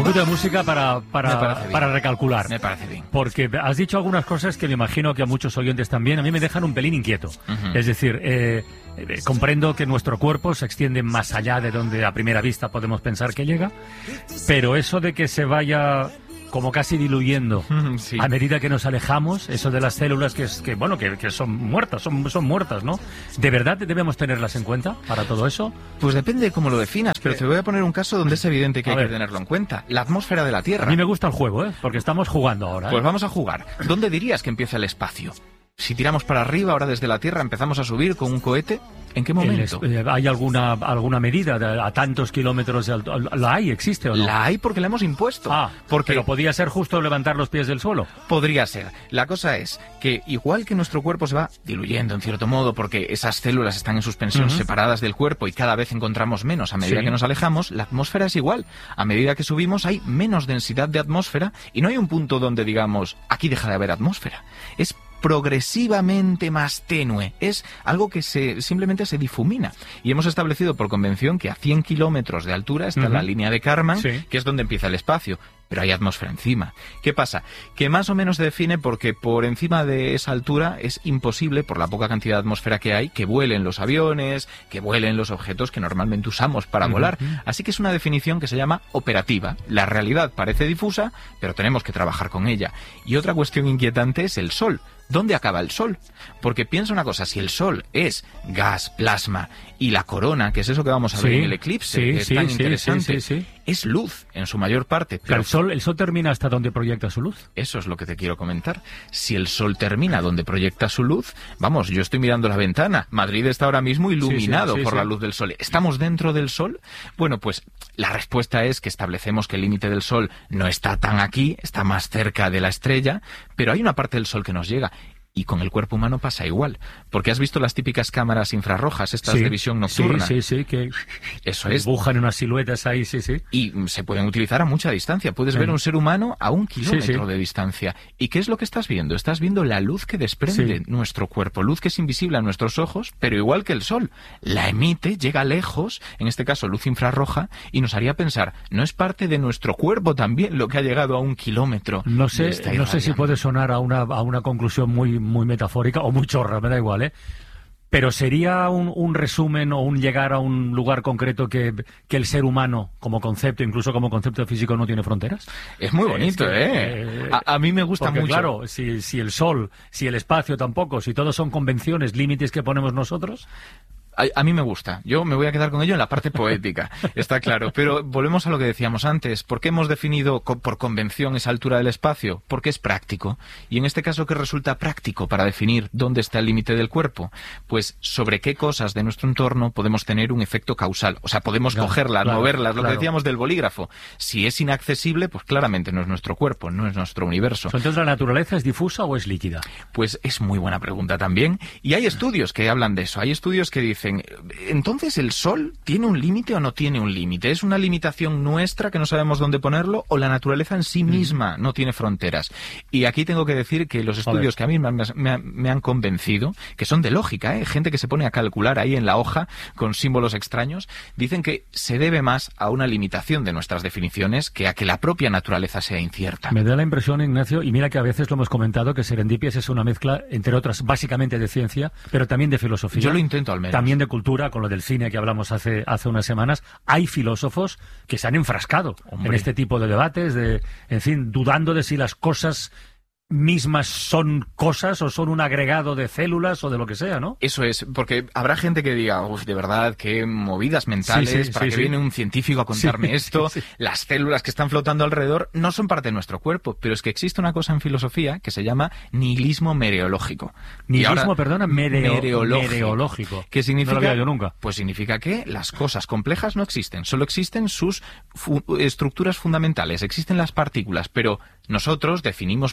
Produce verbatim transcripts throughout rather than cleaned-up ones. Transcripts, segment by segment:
poquito de música para, para, para recalcular. Me parece bien. Porque has dicho algunas cosas que me imagino que a muchos oyentes también, a mí me dejan un pelín inquieto. Uh-huh. Es decir, eh, eh, comprendo que nuestro cuerpo se extiende más allá de donde a primera vista podemos pensar que llega, pero eso de que se vaya como casi diluyendo sí. a medida que nos alejamos, eso de las células que, es, que bueno, que, que son muertas, son, son muertas, ¿no? ¿De verdad debemos tenerlas en cuenta para todo eso? Pues depende de cómo lo definas, pero te voy a poner un caso donde es evidente que hay que tenerlo en cuenta. La atmósfera de la Tierra. A mí me gusta el juego, ¿eh? Porque estamos jugando ahora, ¿eh? Pues vamos a jugar. ¿Dónde dirías que empieza el espacio? Si tiramos para arriba, ahora desde la Tierra empezamos a subir con un cohete, ¿en qué momento? El, eh, ¿Hay alguna alguna medida de, a tantos kilómetros de alto? ¿La hay? ¿Existe o no? La hay porque la hemos impuesto. Ah, porque pero podía ser justo levantar los pies del suelo. Podría ser. La cosa es que igual que nuestro cuerpo se va diluyendo en cierto modo porque esas células están en suspensión uh-huh. separadas del cuerpo y cada vez encontramos menos a medida sí. que nos alejamos, la atmósfera es igual. A medida que subimos hay menos densidad de atmósfera y no hay un punto donde digamos, aquí deja de haber atmósfera. Es progresivamente más tenue, es algo que se simplemente se difumina. Y hemos establecido por convención que a cien kilómetros de altura está uh-huh. la línea de Kármán, sí. que es donde empieza el espacio, pero hay atmósfera encima. ¿Qué pasa? Que más o menos se define porque por encima de esa altura es imposible, por la poca cantidad de atmósfera que hay, que vuelen los aviones, que vuelen los objetos que normalmente usamos para uh-huh. volar. Así que es una definición que se llama operativa. La realidad parece difusa, pero tenemos que trabajar con ella. Y otra cuestión inquietante es el Sol. ¿Dónde acaba el Sol? Porque piensa una cosa, si el Sol es gas, plasma y la corona, que es eso que vamos a ver sí, en el eclipse, sí, que es sí, tan sí, interesante, sí, sí, sí. es luz en su mayor parte. Pero el sol, el sol termina hasta donde proyecta su luz. Eso es lo que te quiero comentar. Si el Sol termina donde proyecta su luz, vamos, yo estoy mirando la ventana. Madrid está ahora mismo iluminado sí, sí, sí, por sí. la luz del Sol. ¿Estamos dentro del Sol? Bueno, pues la respuesta es que establecemos que el límite del Sol no está tan aquí, está más cerca de la estrella, pero hay una parte del Sol que nos llega. Y con el cuerpo humano pasa igual. Porque has visto las típicas cámaras infrarrojas, estas sí, de visión nocturna. Sí, sí, sí, que eso es. Dibujan unas siluetas ahí, sí, sí. Y se pueden utilizar a mucha distancia. Puedes sí. ver un ser humano a un kilómetro sí, sí. de distancia. ¿Y qué es lo que estás viendo? Estás viendo la luz que desprende sí. nuestro cuerpo. Luz que es invisible a nuestros ojos, pero igual que el Sol. La emite, llega lejos, en este caso luz infrarroja, y nos haría pensar, ¿no es parte de nuestro cuerpo también lo que ha llegado a un kilómetro? No sé, no sé si puede sonar a una, a una conclusión muy muy metafórica o muy chorra, me da igual, ¿eh? Pero sería un, un resumen o un llegar a un lugar concreto que, que el ser humano como concepto, incluso como concepto físico, no tiene fronteras. Es muy bonito, es que, ¿eh? eh a, a mí me gusta porque, mucho. Claro, si, si el Sol, si el espacio tampoco, si todos son convenciones, límites que ponemos nosotros... A, a mí me gusta. Yo me voy a quedar con ello en la parte poética, está claro. Pero volvemos a lo que decíamos antes. ¿Por qué hemos definido co- por convención esa altura del espacio? Porque es práctico. Y en este caso, ¿qué resulta práctico para definir dónde está el límite del cuerpo? Pues sobre qué cosas de nuestro entorno podemos tener un efecto causal. O sea, podemos claro, cogerlas, claro, moverlas, lo claro. que decíamos del bolígrafo. Si es inaccesible, pues claramente no es nuestro cuerpo, no es nuestro universo. ¿Entonces la naturaleza es difusa o es líquida? Pues es muy buena pregunta también. Y hay estudios que hablan de eso. Hay estudios que dicen entonces, ¿el Sol tiene un límite o no tiene un límite? ¿Es una limitación nuestra que no sabemos dónde ponerlo o la naturaleza en sí misma no tiene fronteras? Y aquí tengo que decir que los estudios que a mí me, me, me han convencido, que son de lógica, ¿eh? Gente que se pone a calcular ahí en la hoja con símbolos extraños, dicen que se debe más a una limitación de nuestras definiciones que a que la propia naturaleza sea incierta. Me da la impresión, Ignacio, y mira que a veces lo hemos comentado, que Serendipias es una mezcla, entre otras, básicamente de ciencia, pero también de filosofía. Yo lo intento al menos. También de cultura, con lo del cine que hablamos hace hace unas semanas. Hay filósofos que se han enfrascado Hombre. en este tipo de debates, de, en fin, dudando de si las cosas mismas son cosas o son un agregado de células o de lo que sea, ¿no? Eso es, porque habrá gente que diga, uff, de verdad, qué movidas mentales, sí, sí, para sí, que sí. viene un científico a contarme sí, esto, sí, sí. las células que están flotando alrededor no son parte de nuestro cuerpo, pero es que existe una cosa en filosofía que se llama nihilismo mereológico. Nihilismo, ahora, perdona, mereo, mereológico. mereológico. ¿Qué significa? No lo había yo nunca. Pues significa que las cosas complejas no existen, solo existen sus fu- estructuras fundamentales, existen las partículas, pero nosotros definimos por convención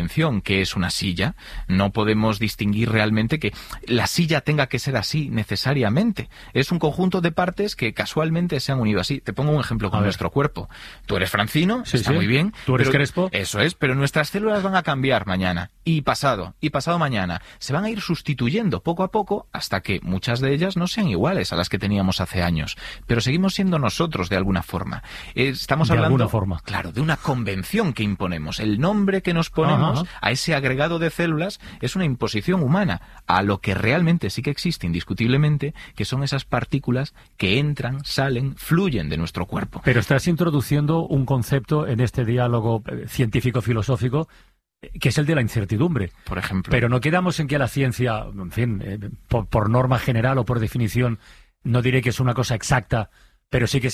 convención que es una silla. No podemos distinguir realmente que la silla tenga que ser así necesariamente. Es un conjunto de partes que casualmente se han unido así. Te pongo un ejemplo con nuestro cuerpo. Tú eres Francino, sí, está sí. muy bien. Tú eres pero, Crespo. Eso es, pero nuestras células van a cambiar mañana y pasado y pasado mañana. Se van a ir sustituyendo poco a poco hasta que muchas de ellas no sean iguales a las que teníamos hace años. Pero seguimos siendo nosotros de alguna forma. Estamos de hablando, alguna forma. claro, de una convención que imponemos. El nombre que nos ponemos Ajá. a ese agregado de células es una imposición humana a lo que realmente sí que existe indiscutiblemente, que son esas partículas que entran, salen, fluyen de nuestro cuerpo. Pero estás introduciendo un concepto en este diálogo científico-filosófico que es el de la incertidumbre. Por ejemplo. Pero no quedamos en que la ciencia, en fin, eh, por, por norma general o por definición, no diré que es una cosa exacta, pero sí que